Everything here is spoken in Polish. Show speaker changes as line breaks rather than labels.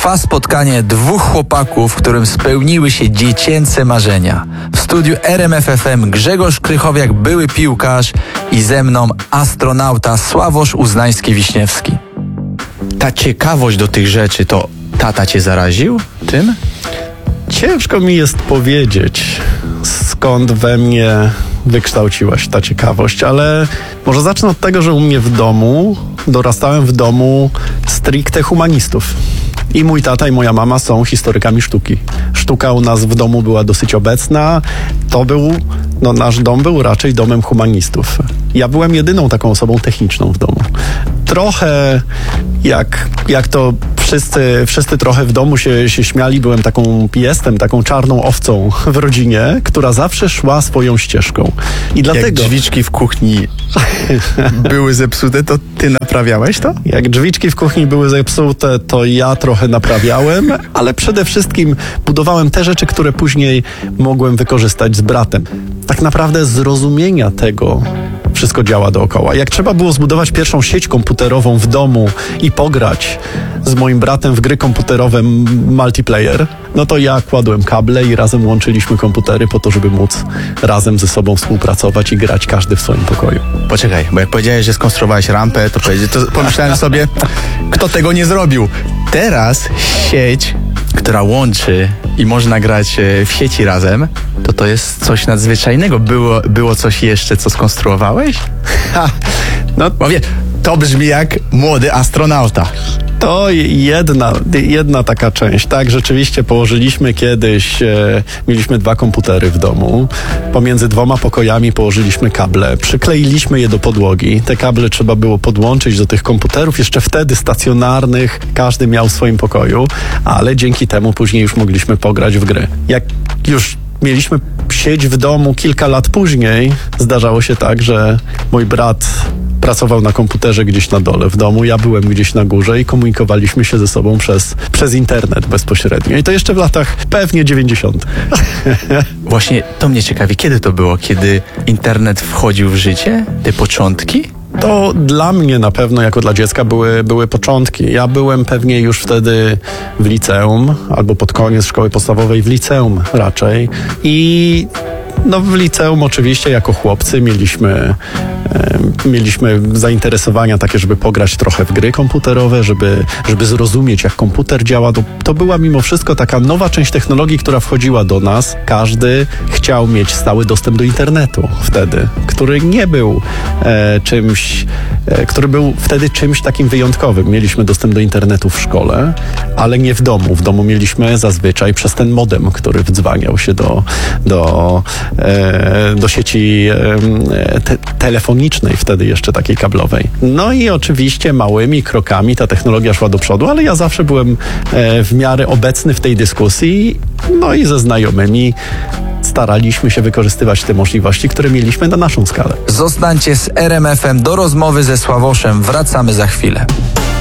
Trwa spotkanie dwóch chłopaków, w którym spełniły się dziecięce marzenia. W studiu RMF FM Grzegorz Krychowiak, były piłkarz, i ze mną astronauta Sławosz Uznański-Wiśniewski. Ta ciekawość do tych rzeczy, to tata cię zaraził tym?
Ciężko mi jest powiedzieć, skąd we mnie wykształciła się ta ciekawość, ale może zacznę od tego, że u mnie w domu, dorastałem w domu stricte humanistów. I mój tata i moja mama są historykami sztuki. Sztuka u nas w domu była dosyć obecna. Nasz dom był raczej domem humanistów. Ja byłem jedyną taką osobą techniczną w domu. Trochę jak to wszyscy trochę w domu się śmiali, jestem taką czarną owcą w rodzinie, która zawsze szła swoją ścieżką. I dlatego...
Jak drzwiczki w kuchni były zepsute, to ty naprawiałeś to?
Jak drzwiczki w kuchni były zepsute, to ja trochę naprawiałem, ale przede wszystkim budowałem te rzeczy, które później mogłem wykorzystać z bratem. Tak naprawdę zrozumienia tego wszystko działa dookoła. Jak trzeba było zbudować pierwszą sieć komputerową w domu i pograć z moim bratem w gry komputerowe multiplayer, no to ja kładłem kable i razem łączyliśmy komputery po to, żeby móc razem ze sobą współpracować i grać każdy w swoim pokoju.
Poczekaj, bo jak powiedziałeś, że skonstruowałeś rampę, to pomyślałem sobie, kto tego nie zrobił. Teraz sieć, która łączy i można grać w sieci razem, to jest coś nadzwyczajnego. Było coś jeszcze, co skonstruowałeś? To brzmi jak młody astronauta.
To jedna taka część. Tak, rzeczywiście położyliśmy kiedyś, mieliśmy 2 komputery w domu. Pomiędzy 2 pokojami położyliśmy kable, przykleiliśmy je do podłogi. Te kable trzeba było podłączyć do tych komputerów, jeszcze wtedy stacjonarnych, każdy miał w swoim pokoju, ale dzięki temu później już mogliśmy pograć w gry. Jak już mieliśmy sieć w domu kilka lat później, zdarzało się tak, że mój brat pracował na komputerze gdzieś na dole w domu, ja byłem gdzieś na górze i komunikowaliśmy się ze sobą przez internet bezpośrednio. I to jeszcze w latach pewnie 90.
Właśnie to mnie ciekawi, kiedy to było? Kiedy internet wchodził w życie? Te początki?
To dla mnie na pewno, jako dla dziecka, były początki. Ja byłem pewnie już wtedy w liceum, albo pod koniec szkoły podstawowej w liceum raczej. I w liceum oczywiście jako chłopcy mieliśmy zainteresowania takie, żeby pograć trochę w gry komputerowe, żeby zrozumieć, jak komputer działa. To była mimo wszystko taka nowa część technologii, która wchodziła do nas. Każdy chciał mieć stały dostęp do internetu wtedy, który nie był który był wtedy czymś takim wyjątkowym. Mieliśmy dostęp do internetu w szkole, ale nie w domu. W domu mieliśmy zazwyczaj przez ten modem, który wdzwaniał się do sieci telefonicznej, wtedy jeszcze takiej kablowej. No i oczywiście małymi krokami ta technologia szła do przodu, ale ja zawsze byłem w miarę obecny w tej dyskusji, no i ze znajomymi staraliśmy się wykorzystywać te możliwości, które mieliśmy na naszą skalę.
Zostańcie z RMF-em do rozmowy ze Sławoszem. Wracamy za chwilę.